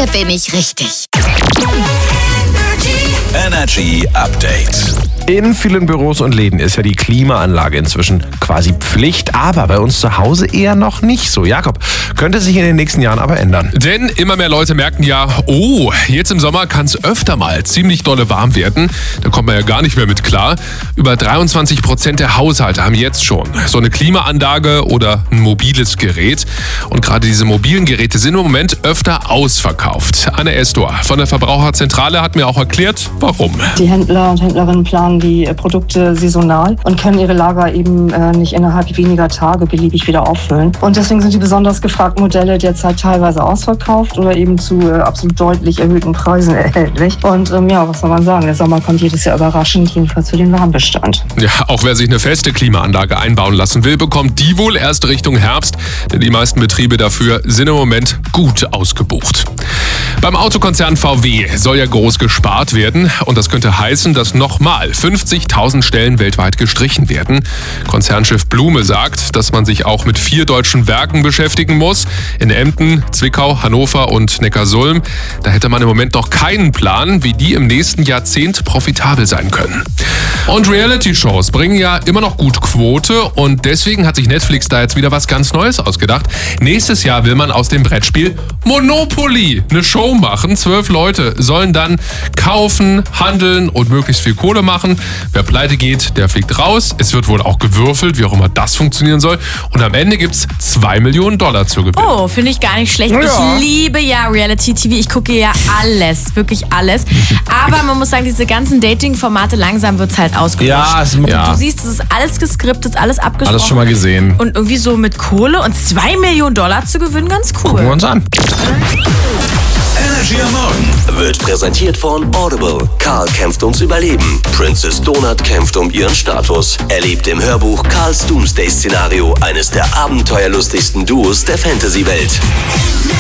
Hier bin ich richtig. Energy Update. In vielen Büros und Läden ist ja die Klimaanlage inzwischen quasi Pflicht, aber bei uns zu Hause eher noch nicht so. Jakob, könnte sich in den nächsten Jahren aber ändern. Denn immer mehr Leute merken ja, oh, jetzt im Sommer kann es öfter mal ziemlich dolle warm werden. Da kommt man ja gar nicht mehr mit klar. Über 23% der Haushalte haben jetzt schon so eine Klimaanlage oder ein mobiles Gerät. Und gerade diese mobilen Geräte sind im Moment öfter ausverkauft. Anne Estor von der Verbraucherzentrale hat mir auch erklärt, warum. Die Händler und Händlerinnen planen die Produkte saisonal und können ihre Lager eben nicht innerhalb weniger Tage beliebig wieder auffüllen. Und deswegen sind die besonders gefragten Modelle derzeit teilweise ausverkauft oder eben zu absolut deutlich erhöhten Preisen erhältlich. Und was soll man sagen, der Sommer kommt jedes Jahr überraschend, jedenfalls für den Warmbestand. Ja, auch wer sich eine feste Klimaanlage einbauen lassen will, bekommt die wohl erst Richtung Herbst, denn die meisten Betriebe dafür sind im Moment gut ausgebucht. Beim Autokonzern VW soll ja groß gespart werden und das könnte heißen, dass nochmal 50.000 Stellen weltweit gestrichen werden. Konzernchef Blume sagt, dass man sich auch mit 4 deutschen Werken beschäftigen muss. In Emden, Zwickau, Hannover und Neckarsulm. Da hätte man im Moment noch keinen Plan, wie die im nächsten Jahrzehnt profitabel sein können. Und Reality-Shows bringen ja immer noch gut Quote und deswegen hat sich Netflix da jetzt wieder was ganz Neues ausgedacht. Nächstes Jahr will man aus dem Brettspiel Monopoly eine Show machen. 12 Leute sollen dann kaufen, handeln und möglichst viel Kohle machen. Wer pleite geht, der fliegt raus. Es wird wohl auch gewürfelt, wie auch immer das funktionieren soll. Und am Ende gibt's $2 Millionen zu gewinnen. Oh, finde ich gar nicht schlecht. Ja. Ich liebe ja Reality-TV. Ich gucke ja alles, wirklich alles. Aber man muss sagen, diese ganzen Dating-Formate, langsam wird's halt ausgelutscht. Ja. Du siehst, es ist alles geskriptet, alles abgesprochen. Alles schon mal gesehen. Und irgendwie so mit Kohle und $2 Millionen zu gewinnen, ganz cool. Gucken wir uns an. Energy am Morgen Wird präsentiert von Audible. Karl kämpft ums Überleben. Princess Donut kämpft um ihren Status. Erlebt im Hörbuch Karls Doomsday-Szenario eines der abenteuerlustigsten Duos der Fantasy-Welt.